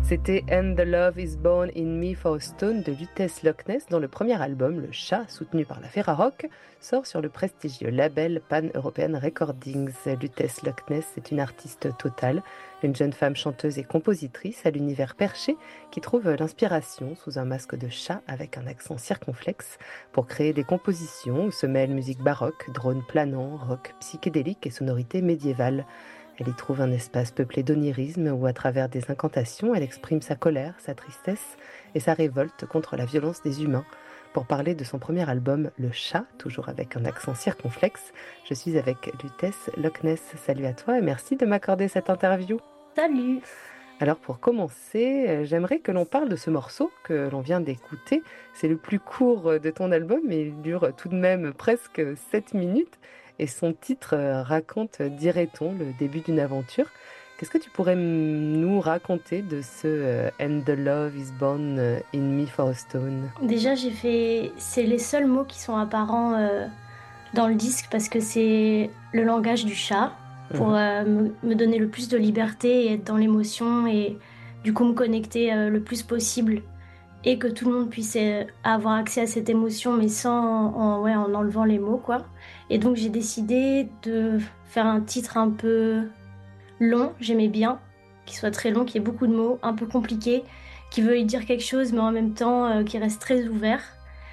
C'était And the Love is Born in Me Stone de Lutèce Loch Ness, dont le premier album, Le Chat, soutenu par la Ferrarock, sort sur le prestigieux label Pan-European Recordings. Lutèce Loch Ness est une artiste totale, une jeune femme chanteuse et compositrice à l'univers perché qui trouve l'inspiration sous un masque de chat avec un accent circonflexe pour créer des compositions où se mêlent musique baroque, drone planant, rock psychédélique et sonorités médiévales. Elle y trouve un espace peuplé d'onirisme où, à travers des incantations, elle exprime sa colère, sa tristesse et sa révolte contre la violence des humains. Pour parler de son premier album, Le Chat, toujours avec un accent circonflexe, je suis avec Lutèce Loch Ness. Salut à toi et merci de m'accorder cette interview. Salut! Alors pour commencer, j'aimerais que l'on parle de ce morceau que l'on vient d'écouter. C'est le plus court de ton album, mais il dure tout de même presque 7 minutes. Et son titre raconte, dirait-on, le début d'une aventure. Qu'est-ce que tu pourrais nous raconter de ce And the Love is Born in Me for a Stone? Déjà, c'est les seuls mots qui sont apparents dans le disque parce que c'est le langage du chat pour Mhm. me donner le plus de liberté et être dans l'émotion et du coup me connecter le plus possible et que tout le monde puisse avoir accès à cette émotion mais ouais, en enlevant les mots, quoi. Et donc, j'ai décidé de faire un titre un peu long, j'aimais bien, qu'il soit très long, qu'il y ait beaucoup de mots, un peu compliqué, qui veuille dire quelque chose, mais en même temps qui reste très ouvert.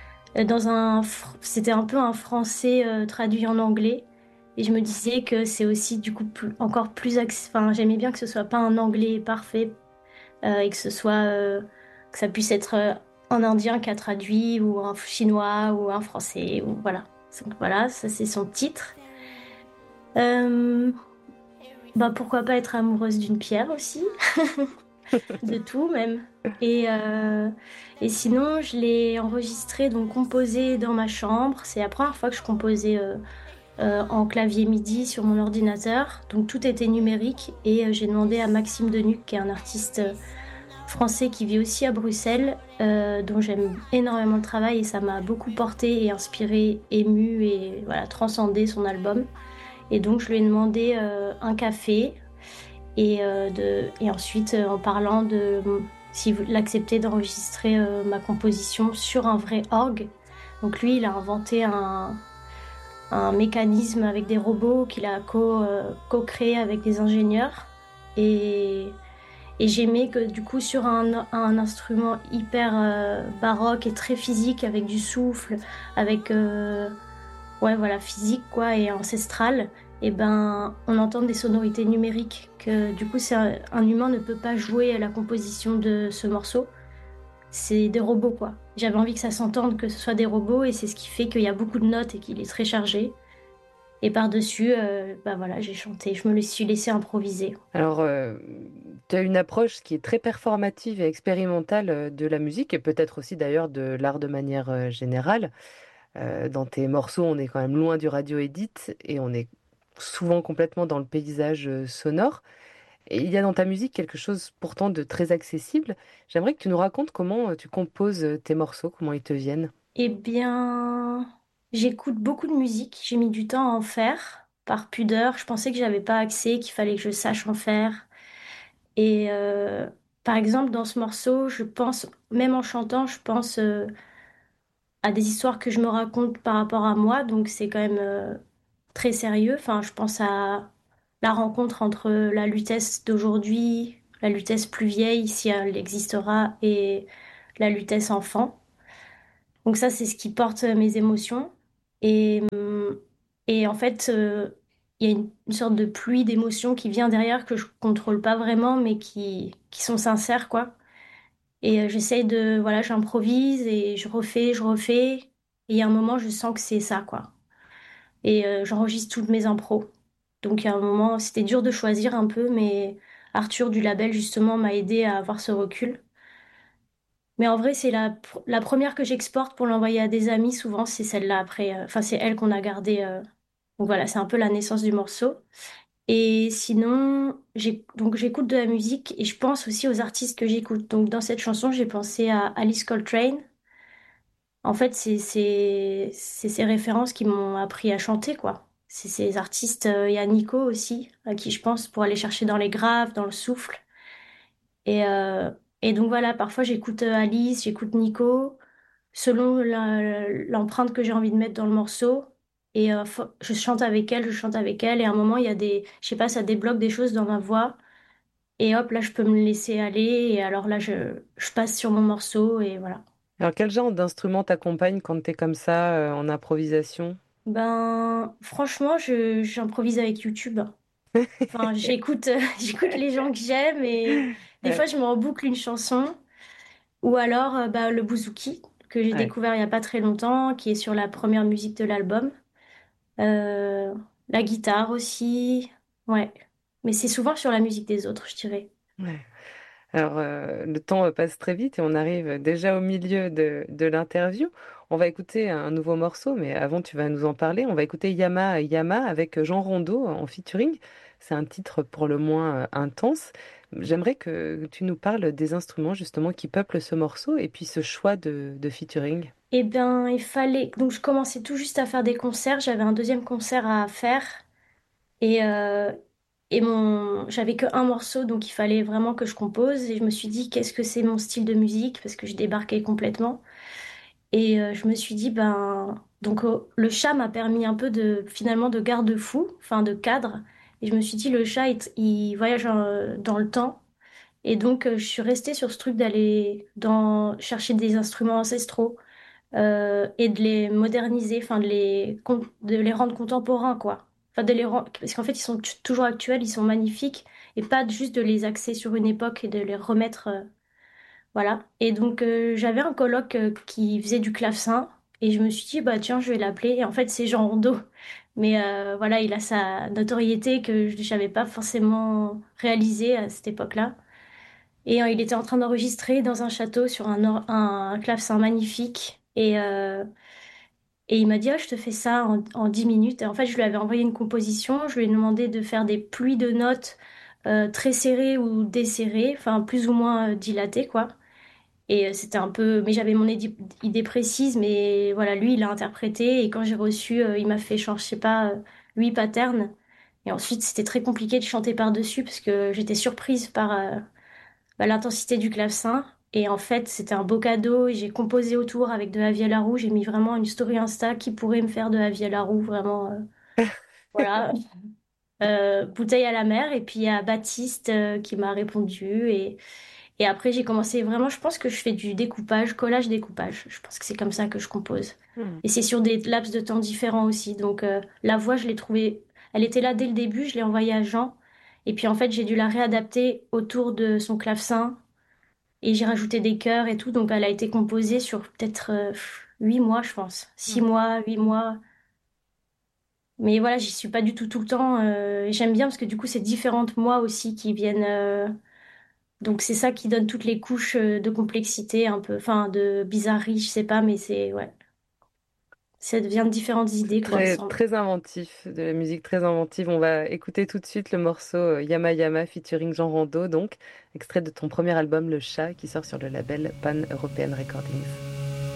C'était un peu un français traduit en anglais, et je me disais que c'est aussi du coup encore plus, enfin, j'aimais bien que ce soit pas un anglais parfait et que ça puisse être un indien qui a traduit ou un chinois ou un français ou voilà. Donc voilà, ça c'est son titre. Euh, Bah pourquoi pas être amoureuse d'une pierre aussi, de tout même. Et sinon, je l'ai enregistré, donc composé dans ma chambre. C'est la première fois que je composais en clavier MIDI sur mon ordinateur. Donc tout était numérique et j'ai demandé à Maxime Denuc, qui est un artiste français qui vit aussi à Bruxelles, dont j'aime énormément le travail et ça m'a beaucoup porté et inspiré, ému et voilà, transcendé son album. Et donc je lui ai demandé un café et ensuite en parlant de s'il l'acceptait d'enregistrer ma composition sur un vrai orgue. Donc lui, il a inventé un mécanisme avec des robots qu'il a co-créé avec des ingénieurs. Et, et j'aimais que du coup sur un instrument hyper baroque et très physique avec du souffle, avec ouais voilà physique quoi et ancestral, et ben on entend des sonorités numériques que du coup un humain ne peut pas jouer à la composition de ce morceau. C'est des robots quoi. J'avais envie que ça s'entende, que ce soit des robots et c'est ce qui fait qu'il y a beaucoup de notes et qu'il est très chargé. Et par-dessus, bah voilà, j'ai chanté, je me suis laissée improviser. Alors, tu as une approche qui est très performative et expérimentale de la musique, et peut-être aussi d'ailleurs de l'art de manière générale. Dans tes morceaux, on est quand même loin du radio edit et on est souvent complètement dans le paysage sonore. Et il y a dans ta musique quelque chose pourtant de très accessible. J'aimerais que tu nous racontes comment tu composes tes morceaux, comment ils te viennent. Eh bien, j'écoute beaucoup de musique. J'ai mis du temps à en faire par pudeur. Je pensais que j'avais pas accès, qu'il fallait que je sache en faire. Et par exemple, dans ce morceau, je pense, même en chantant, je pense à des histoires que je me raconte par rapport à moi. Donc c'est quand même très sérieux. Enfin, je pense à la rencontre entre la Lutèce d'aujourd'hui, la Lutèce plus vieille, si elle existera, et la Lutèce enfant. Donc ça, c'est ce qui porte mes émotions. Et, et en fait, il y a une sorte de pluie d'émotions qui vient derrière que je contrôle pas vraiment, mais qui sont sincères, quoi. Et j'essaye de, voilà, j'improvise et je refais. Et il y a un moment, je sens que c'est ça, quoi. Et j'enregistre toutes mes impros. Donc il y a un moment, c'était dur de choisir un peu, mais Arthur du label, justement, m'a aidé à avoir ce recul. Mais en vrai, c'est la première que j'exporte pour l'envoyer à des amis. Souvent, c'est celle-là après. Enfin, c'est elle qu'on a gardée. Donc voilà, c'est un peu la naissance du morceau. Et sinon, donc j'écoute de la musique et je pense aussi aux artistes que j'écoute. Donc dans cette chanson, j'ai pensé à Alice Coltrane. En fait, c'est ces références qui m'ont appris à chanter, quoi. C'est ces artistes. Il y a Nico aussi, à qui je pense pour aller chercher dans les graves, dans le souffle. Et Et donc voilà, parfois j'écoute Alice, j'écoute Nico, selon l'empreinte que j'ai envie de mettre dans le morceau. Et je chante avec elle, je chante avec elle. Et à un moment, il y a je sais pas, ça débloque des choses dans ma voix. Et hop, là, je peux me laisser aller. Et alors là, je passe sur mon morceau et voilà. Alors, quel genre d'instrument t'accompagne quand t'es comme ça, en improvisation? Ben, franchement, j'improvise avec YouTube. Enfin, j'écoute, j'écoute les gens que j'aime et des Ouais, fois, je me reboucle une chanson. Ou alors, bah, le bouzouki, que j'ai ouais, découvert il y a pas très longtemps, qui est sur la première musique de l'album. Euh, la guitare aussi. Ouais. Mais c'est souvent sur la musique des autres, je dirais. ouais. Alors, le temps passe très vite et on arrive déjà au milieu de l'interview. On va écouter un nouveau morceau, mais avant, tu vas nous en parler. On va écouter Yama Yama avec Jean Rondeau en featuring. C'est un titre pour le moins intense. J'aimerais que tu nous parles des instruments justement qui peuplent ce morceau et puis ce choix de featuring. Eh bien, il fallait. Donc, je commençais tout juste à faire des concerts. J'avais un deuxième concert à faire. Et, j'avais que un morceau, donc il fallait vraiment que je compose. Et je me suis dit, qu'est-ce que c'est mon style de musique? Parce que je débarquais complètement. Et je me suis dit, ben, donc le chat m'a permis un peu finalement, de garde-fou, enfin, de cadre. Et je me suis dit, le chat, il voyage dans le temps. Et donc, je suis restée sur ce truc d'aller chercher des instruments ancestraux et de les moderniser, enfin, de les rendre contemporains, quoi. Enfin, de les rendre, parce qu'en fait, ils sont toujours actuels, ils sont magnifiques, et pas juste de les axer sur une époque et de les remettre. Voilà. Et donc, j'avais un coloc qui faisait du clavecin et je me suis dit, bah tiens, je vais l'appeler. Et en fait, c'est Jean Rondeau. Mais voilà, il a sa notoriété que je n'avais pas forcément réalisée à cette époque-là. Et il était en train d'enregistrer dans un château sur un clavecin magnifique. Et il m'a dit, ah, je te fais ça en 10 minutes. Et en fait, je lui avais envoyé une composition. Je lui ai demandé de faire des pluies de notes très serrées ou desserrées, enfin plus ou moins dilatées, quoi. Et c'était un peu, mais j'avais mon idée précise, mais voilà, lui, il a interprété. Et quand j'ai reçu, il m'a fait, genre, je sais pas, 8 patterns. Et ensuite, c'était très compliqué de chanter par-dessus parce que j'étais surprise par bah, l'intensité du clavecin. Et en fait, c'était un beau cadeau. Et j'ai composé autour avec de la viola rouge. J'ai mis vraiment une story Insta qui pourrait me faire de la viola rouge, vraiment. Voilà. Bouteille à la mer. Et puis il y a Baptiste qui m'a répondu. Et après, j'ai commencé vraiment, je pense que je fais du découpage, collage-découpage. Je pense que c'est comme ça que je compose. Hmm. Et c'est sur des laps de temps différents aussi. Donc la voix, je l'ai trouvée, elle était là dès le début, je l'ai envoyée à Jean. Et puis en fait, j'ai dû la réadapter autour de son clavecin. Et j'ai rajouté des chœurs et tout. Donc elle a été composée sur peut-être 8 mois, je pense. 6 mois, 8 mois. Mais voilà, j'y suis pas du tout tout le temps. Et j'aime bien parce que du coup, c'est différentes mois aussi qui viennent. Donc c'est ça qui donne toutes les couches de complexité un peu, enfin de bizarrerie, je sais pas, mais c'est ouais, ça devient de différentes idées quoi Très, ensemble. très inventif, de la musique très inventive. On va écouter tout de suite le morceau Yama Yama featuring Jean Rondeau, donc extrait de ton premier album Le Chat qui sort sur le label Pan European Recordings.